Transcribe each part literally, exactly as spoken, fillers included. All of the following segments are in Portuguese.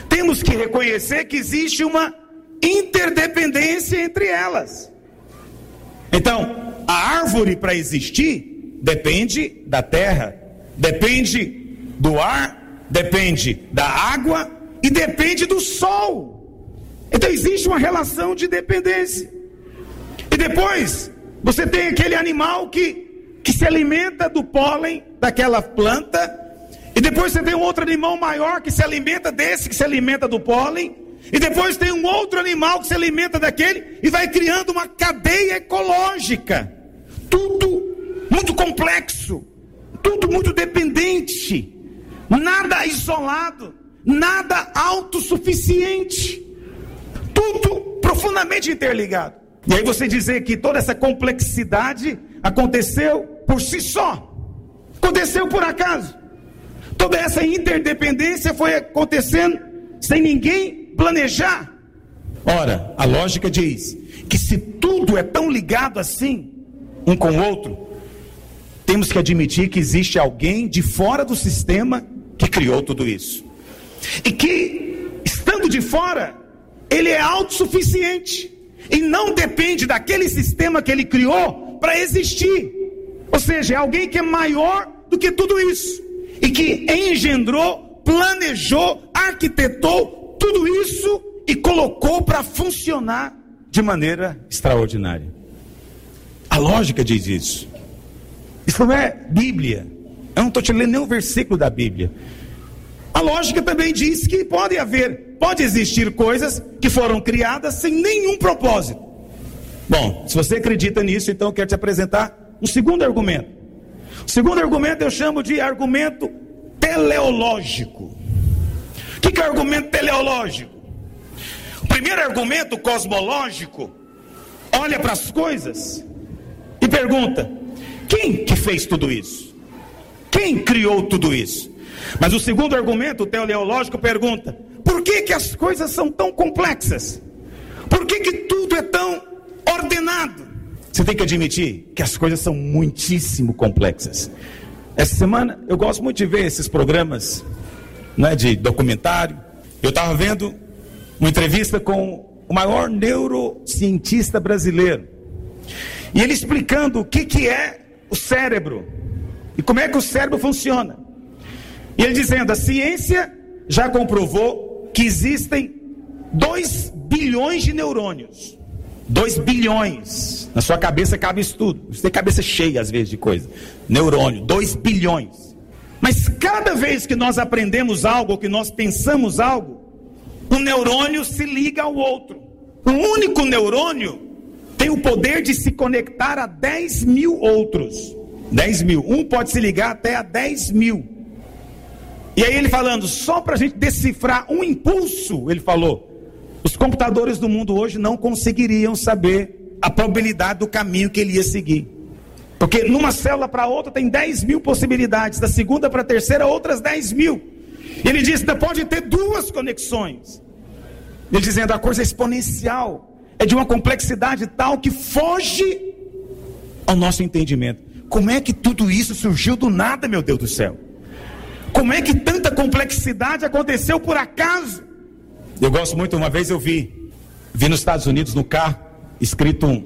temos que reconhecer que existe uma interdependência entre elas. Então, a árvore para existir depende da terra, depende do ar, depende da água e depende do sol. Então existe uma relação de dependência. E depois você tem aquele animal que, que se alimenta do pólen daquela planta, e depois você tem um outro animal maior que se alimenta desse, que se alimenta do pólen, e depois tem um outro animal que se alimenta daquele, e vai criando uma cadeia ecológica. Tudo muito complexo, tudo muito dependente, nada isolado, nada autossuficiente, tudo profundamente interligado. E aí você dizer que toda essa complexidade aconteceu por si só, aconteceu por acaso. Toda essa interdependência foi acontecendo sem ninguém planejar. Ora, a lógica diz que se tudo é tão ligado assim, um com o outro, temos que admitir que existe alguém de fora do sistema que criou tudo isso. E que, estando de fora, ele é autossuficiente e não depende daquele sistema que ele criou para existir. Ou seja, é alguém que é maior do que tudo isso e que engendrou, planejou, arquitetou tudo isso e colocou para funcionar de maneira extraordinária. A lógica diz isso. Isso não é Bíblia. Eu não estou te lendo nenhum versículo da Bíblia. A lógica também diz que pode haver, pode existir coisas que foram criadas sem nenhum propósito. Bom, se você acredita nisso, então eu quero te apresentar um segundo argumento. O segundo argumento eu chamo de argumento teleológico. O que é argumento teleológico? O primeiro argumento, cosmológico, olha para as coisas e pergunta: quem que fez tudo isso? Quem criou tudo isso? Mas o segundo argumento, o teleológico, pergunta: por que que as coisas são tão complexas? Por que que tudo é tão ordenado? Você tem que admitir que as coisas são muitíssimo complexas. Essa semana eu gosto muito de ver esses programas, né, de documentário. Eu estava vendo uma entrevista com o maior neurocientista brasileiro, e ele explicando o que que é o cérebro e como é que o cérebro funciona. E ele dizendo: a ciência já comprovou que existem dois bilhões de neurônios. dois bilhões. Na sua cabeça cabe isso tudo. Você tem cabeça cheia às vezes de coisa. Neurônio, dois bilhões. Mas cada vez que nós aprendemos algo, ou que nós pensamos algo, um neurônio se liga ao outro. Um único neurônio tem o poder de se conectar a dez mil outros. dez mil. Um pode se ligar até a dez mil. E aí ele falando, só para a gente decifrar um impulso, ele falou, os computadores do mundo hoje não conseguiriam saber a probabilidade do caminho que ele ia seguir. Porque numa célula para outra tem dez mil possibilidades, da segunda para a terceira outras dez mil. Ele disse, ainda pode ter duas conexões. Ele dizendo, a coisa é exponencial, é de uma complexidade tal que foge ao nosso entendimento. Como é que tudo isso surgiu do nada, meu Deus do céu? Como é que tanta complexidade aconteceu por acaso? Eu gosto muito, uma vez eu vi, vi nos Estados Unidos no carro, escrito um,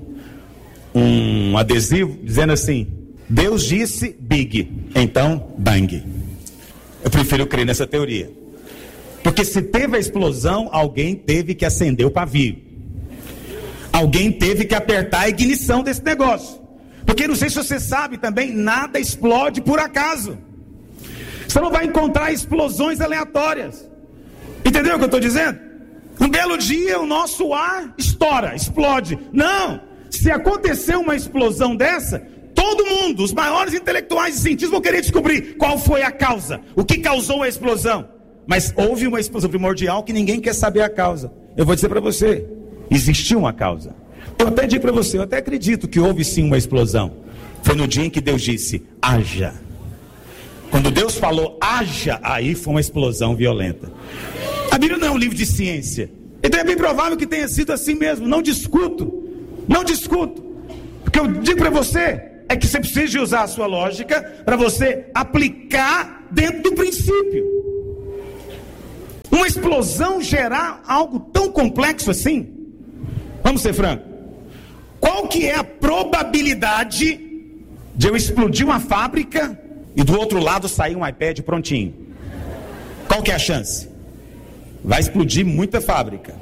um adesivo, dizendo assim, Deus disse Big, então Bang. Eu prefiro crer nessa teoria. Porque se teve a explosão, alguém teve que acender o pavio. Alguém teve que apertar a ignição desse negócio. Porque não sei se você sabe também, nada explode por acaso. Você não vai encontrar explosões aleatórias. Entendeu o que eu estou dizendo? Um belo dia o nosso ar estoura, explode. Não, se acontecer uma explosão dessa, todo mundo, os maiores intelectuais e cientistas vão querer descobrir qual foi a causa, o que causou a explosão. Mas houve uma explosão primordial que ninguém quer saber a causa. Eu vou dizer para você, existiu uma causa. Eu até digo para você, eu até acredito que houve sim uma explosão. Foi no dia em que Deus disse, haja. Quando Deus falou, haja, aí foi uma explosão violenta. A Bíblia não é um livro de ciência. Então é bem provável que tenha sido assim mesmo. Não discuto. Não discuto. O que eu digo para você é que você precisa de usar a sua lógica para você aplicar dentro do princípio. Um uma explosão gerar algo tão complexo assim? Vamos ser francos. Qual que é a probabilidade de eu explodir uma fábrica e do outro lado sair um iPad prontinho? Qual que é a chance? Vai explodir muita fábrica.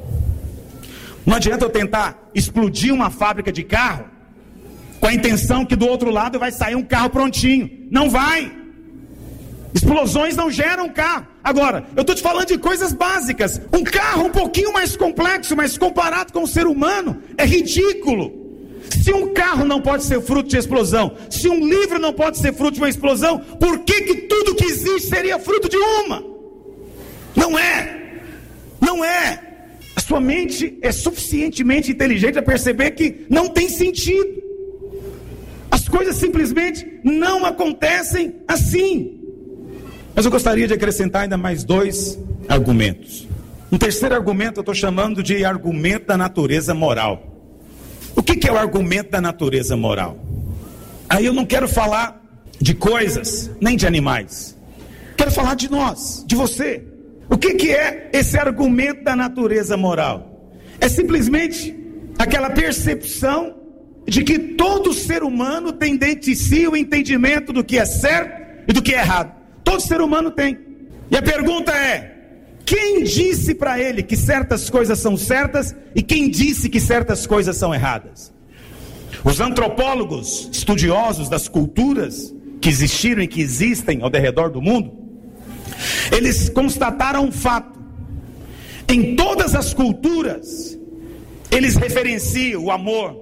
Não adianta eu tentar explodir uma fábrica de carro com a intenção que do outro lado vai sair um carro prontinho. Não vai. Explosões não geram carro. Agora, eu estou te falando de coisas básicas. Um carro um pouquinho mais complexo, mas comparado com o ser humano, é ridículo. Se um carro não pode ser fruto de explosão, se um livro não pode ser fruto de uma explosão, por que que tudo que existe seria fruto de uma? Não é. Não é. A sua mente é suficientemente inteligente a perceber que não tem sentido. As coisas simplesmente não acontecem assim. Mas eu gostaria de acrescentar ainda mais dois argumentos. Um terceiro argumento eu estou chamando de argumento da natureza moral. O que que é o argumento da natureza moral? Aí eu não quero falar de coisas, nem de animais. Quero falar de nós, de você. O que que é esse argumento da natureza moral? É simplesmente aquela percepção de que todo ser humano tem dentro de si o entendimento do que é certo e do que é errado. Todo ser humano tem. E a pergunta é: quem disse para ele que certas coisas são certas e quem disse que certas coisas são erradas? Os antropólogos, estudiosos das culturas que existiram e que existem ao redor do mundo, eles constataram um fato. Em todas as culturas, eles referenciam o amor,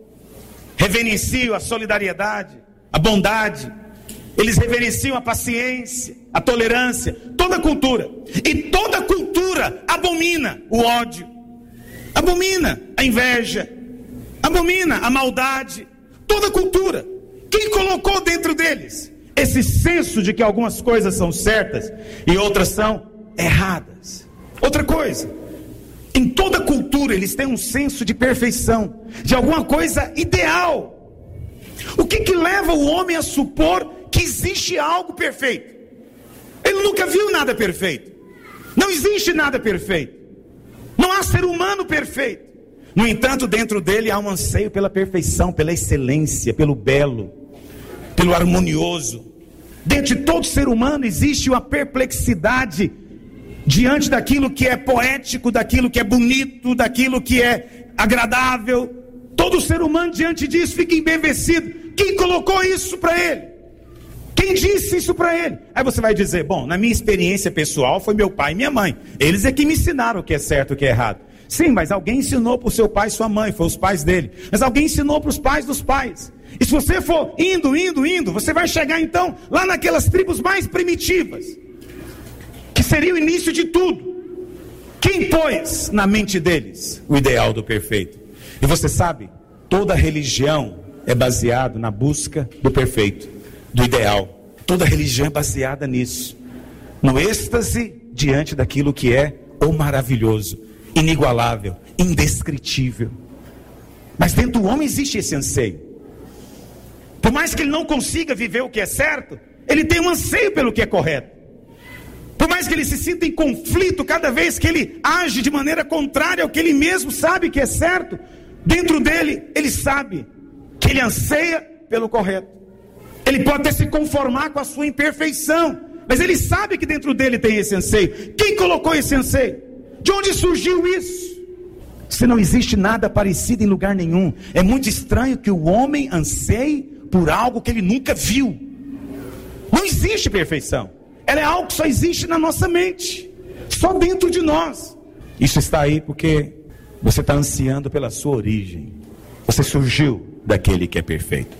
reverenciam a solidariedade, a bondade, eles reverenciam a paciência, a tolerância, toda cultura. E toda cultura abomina o ódio, abomina a inveja, abomina a maldade. Toda cultura. Quem colocou dentro deles esse senso de que algumas coisas são certas e outras são erradas? Outra coisa, em toda cultura eles têm um senso de perfeição, de alguma coisa ideal. O que que leva o homem a supor que existe algo perfeito? Ele nunca viu nada perfeito. Não existe nada perfeito. Não há ser humano perfeito. No entanto, dentro dele há um anseio pela perfeição, pela excelência, pelo belo, pelo harmonioso. Dentro de todo ser humano existe uma perplexidade diante daquilo que é poético, daquilo que é bonito, daquilo que é agradável. Todo ser humano diante disso fica embevecido. Quem colocou isso para ele? Quem disse isso para ele? Aí você vai dizer: bom, na minha experiência pessoal foi meu pai e minha mãe. Eles é que me ensinaram o que é certo e o que é errado. Sim, mas alguém ensinou para o seu pai e sua mãe, foi os pais dele. Mas alguém ensinou para os pais dos pais. E se você for indo, indo, indo, você vai chegar então lá naquelas tribos mais primitivas, que seria o início de tudo. Quem pôs na mente deles o ideal do perfeito? E você sabe, toda religião é baseada na busca do perfeito, do ideal. Toda religião é baseada nisso, no êxtase diante daquilo que é o maravilhoso, inigualável, indescritível. Mas dentro do homem existe esse anseio. Por mais que ele não consiga viver o que é certo, ele tem um anseio pelo que é correto. Por mais que ele se sinta em conflito cada vez que ele age de maneira contrária ao que ele mesmo sabe que é certo, dentro dele ele sabe que ele anseia pelo correto. Ele pode até se conformar com a sua imperfeição, mas ele sabe que dentro dele tem esse anseio. Quem colocou esse anseio? De onde surgiu isso? Se não existe nada parecido em lugar nenhum, é muito estranho que o homem anseie por algo que ele nunca viu. Não existe perfeição. Ela é algo que só existe na nossa mente, só dentro de nós. Isso está aí porque você está ansiando pela sua origem. Você surgiu daquele que é perfeito.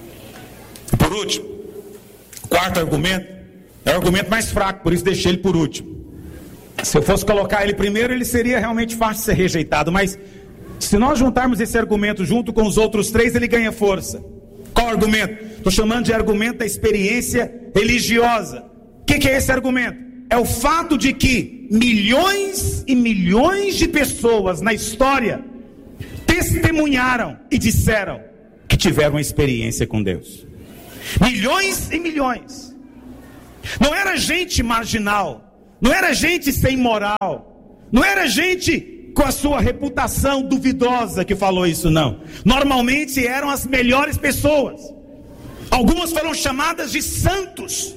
E por último, o quarto argumento é o argumento mais fraco, por isso deixei ele por último. Se eu fosse colocar ele primeiro, ele seria realmente fácil de ser rejeitado, mas se nós juntarmos esse argumento junto com os outros três, ele ganha força. Qual argumento? Estou chamando de argumento da experiência religiosa. O que, que é esse argumento? É o fato de que milhões e milhões de pessoas na história testemunharam e disseram que tiveram uma experiência com Deus. Milhões e milhões. Não era gente marginal, não era gente sem moral, não era gente com a sua reputação duvidosa que falou isso, não. Normalmente eram as melhores pessoas. Algumas foram chamadas de santos,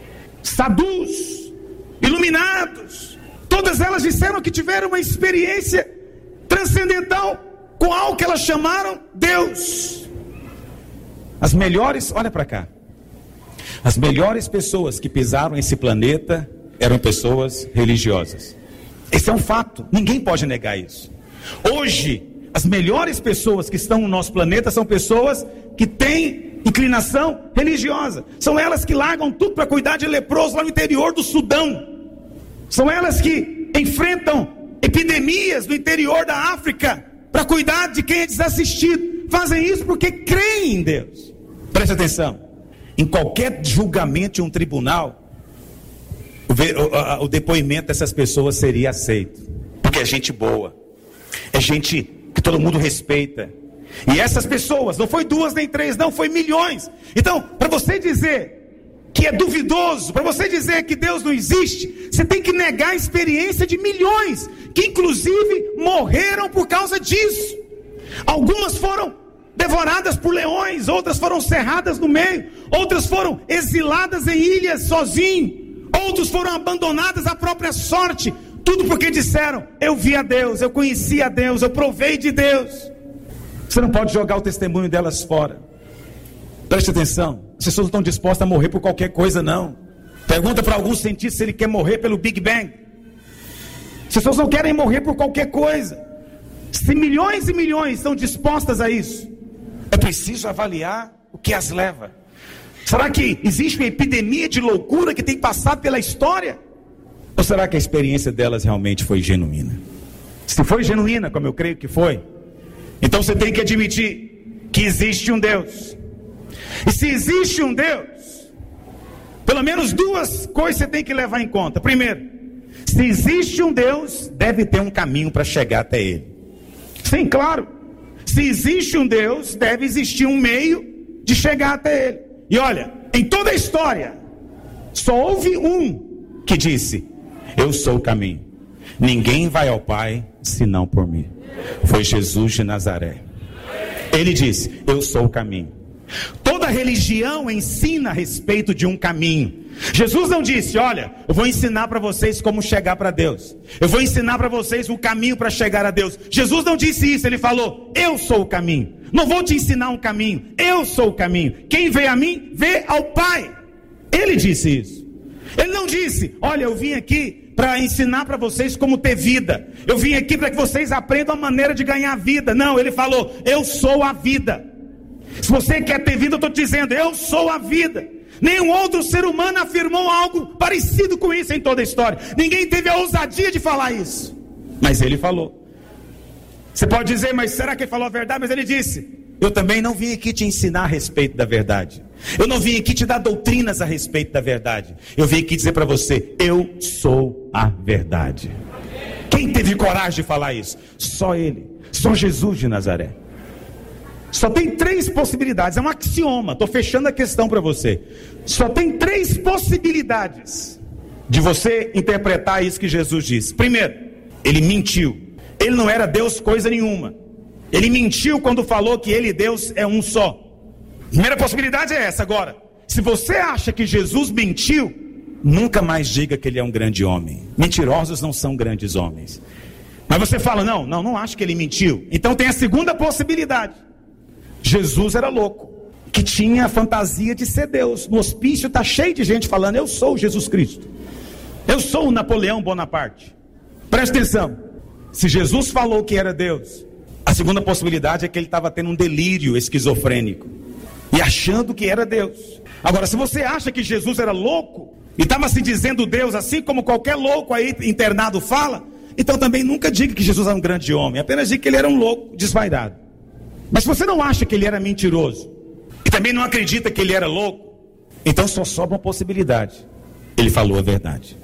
sadus, iluminados. Todas elas disseram que tiveram uma experiência transcendental com algo que elas chamaram Deus. As melhores, olha para cá, as melhores pessoas que pisaram esse planeta eram pessoas religiosas. Esse é um fato, ninguém pode negar isso. Hoje, as melhores pessoas que estão no nosso planeta são pessoas que têm inclinação religiosa. São elas que largam tudo para cuidar de leprosos lá no interior do Sudão. São elas que enfrentam epidemias no interior da África para cuidar de quem é desassistido. Fazem isso porque creem em Deus. Preste atenção. Em qualquer julgamento de um tribunal, o, o, o depoimento dessas pessoas seria aceito. Porque é gente boa. É gente que todo mundo respeita. E essas pessoas, não foi duas nem três, não, foi milhões. Então, para você dizer que é duvidoso, para você dizer que Deus não existe, você tem que negar a experiência de milhões, que inclusive morreram por causa disso. Algumas foram devoradas por leões, outras foram cerradas no meio, outras foram exiladas em ilhas sozinho, outros foram abandonadas à própria sorte, tudo porque disseram, eu vi a Deus, eu conheci a Deus, eu provei de Deus. Você não pode jogar o testemunho delas fora. Preste atenção, as pessoas não estão dispostas a morrer por qualquer coisa, não. Pergunta para algum cientista se ele quer morrer pelo Big Bang. As pessoas não querem morrer por qualquer coisa. Se milhões e milhões estão dispostas a isso, é preciso avaliar o que as leva. Será que existe uma epidemia de loucura que tem passado pela história? Ou será que a experiência delas realmente foi genuína? Se foi genuína, como eu creio que foi, então você tem que admitir que existe um Deus. E se existe um Deus, pelo menos duas coisas você tem que levar em conta. Primeiro, se existe um Deus, deve ter um caminho para chegar até Ele. Sim, claro. Se existe um Deus, deve existir um meio de chegar até Ele. E olha, em toda a história, só houve um que disse, eu sou o caminho. Ninguém vai ao Pai, senão por mim. Foi Jesus de Nazaré. Ele disse, eu sou o caminho. Toda religião ensina a respeito de um caminho. Jesus não disse, olha, eu vou ensinar para vocês como chegar para Deus. Eu vou ensinar para vocês o caminho para chegar a Deus. Jesus não disse isso, ele falou, eu sou o caminho. Não vou te ensinar um caminho, eu sou o caminho. Quem vê a mim, vê ao Pai. Ele disse isso. Ele não disse, olha, eu vim aqui para ensinar para vocês como ter vida. Eu vim aqui para que vocês aprendam a maneira de ganhar vida. Não, ele falou, eu sou a vida. Se você quer ter vida, eu estou te dizendo, eu sou a vida. Nenhum outro ser humano afirmou algo parecido com isso em toda a história. Ninguém teve a ousadia de falar isso. Mas ele falou. Você pode dizer, mas será que ele falou a verdade? Mas ele disse, eu também não vim aqui te ensinar a respeito da verdade. Eu não vim aqui te dar doutrinas a respeito da verdade. Eu vim aqui dizer para você, eu sou a verdade. Quem teve coragem de falar isso? Só ele. Só Jesus de Nazaré. Só tem três possibilidades, é um axioma, estou fechando a questão para você. Só tem três possibilidades de você interpretar isso que Jesus disse. Primeiro, ele mentiu. Ele não era Deus coisa nenhuma. Ele mentiu quando falou que ele e Deus é um só. Primeira possibilidade é essa. Agora, se você acha que Jesus mentiu, nunca mais diga que ele é um grande homem. Mentirosos não são grandes homens. Mas você fala, não, não, não acho que ele mentiu. Então tem a segunda possibilidade. Jesus era louco, que tinha a fantasia de ser Deus. No hospício está cheio de gente falando, eu sou Jesus Cristo. Eu sou o Napoleão Bonaparte. Presta atenção. Se Jesus falou que era Deus, a segunda possibilidade é que ele estava tendo um delírio esquizofrênico e achando que era Deus. Agora, se você acha que Jesus era louco e estava se dizendo Deus, assim como qualquer louco aí internado fala, então também nunca diga que Jesus era um grande homem. Apenas diga que ele era um louco desvairado. Mas se você não acha que ele era mentiroso e também não acredita que ele era louco, então só sobra uma possibilidade. Ele falou a verdade.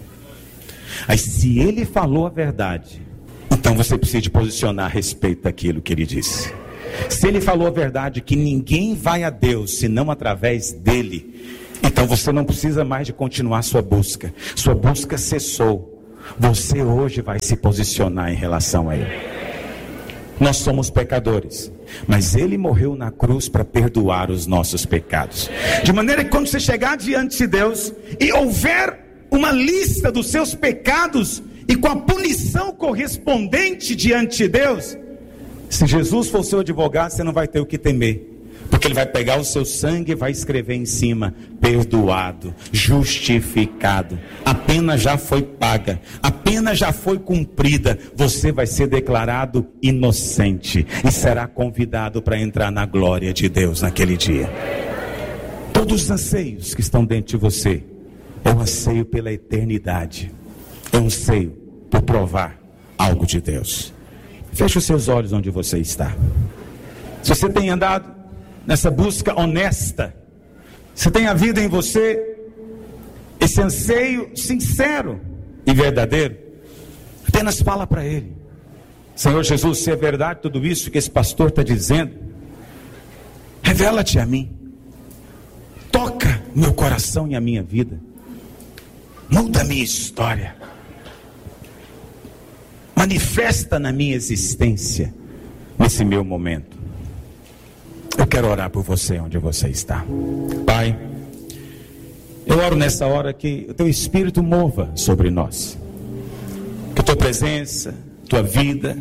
Aí se ele falou a verdade, então você precisa de posicionar a respeito daquilo que ele disse. Se ele falou a verdade que ninguém vai a Deus senão através dele, Então você não precisa mais de continuar sua busca. Sua busca cessou. Você hoje vai se posicionar em relação a Ele. Nós somos pecadores, mas Ele morreu na cruz para perdoar os nossos pecados. De maneira que quando você chegar diante de Deus e houver uma lista dos seus pecados e com a punição correspondente diante de Deus, se Jesus for seu advogado, você não vai ter o que temer. Porque Ele vai pegar o seu sangue e vai escrever em cima: perdoado, justificado. A pena já foi paga, a pena já foi cumprida. Você vai ser declarado inocente e será convidado para entrar na glória de Deus naquele dia. Todos os anseios que estão dentro de você é um anseio pela eternidade, é um anseio por provar algo de Deus. Feche os seus olhos onde você está. Se você tem andado nessa busca honesta, se tem havido em você esse anseio sincero e verdadeiro, apenas fala para Ele: Senhor Jesus, se é verdade tudo isso que esse pastor está dizendo, revela-te a mim, toca meu coração e a minha vida, muda a minha história, manifesta na minha existência nesse meu momento. Eu quero orar por você onde você está. Pai, eu oro nessa hora que o Teu Espírito mova sobre nós, que a Tua presença, Tua vida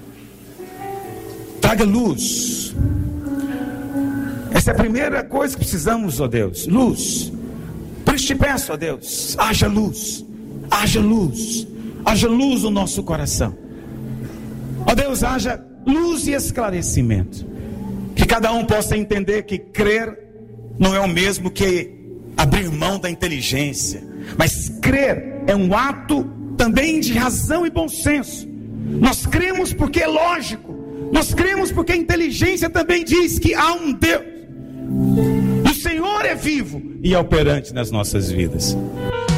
traga luz. Essa é a primeira coisa que precisamos, ó Deus, luz. Por isso te peço, ó Deus, haja luz, haja luz, haja luz no nosso coração. Ó Deus, haja luz e esclarecimento. Que cada um possa entender que crer não é o mesmo que abrir mão da inteligência, mas crer é um ato também de razão e bom senso. Nós cremos porque é lógico, nós cremos porque a inteligência também diz que há um Deus. O Senhor é vivo e é operante nas nossas vidas.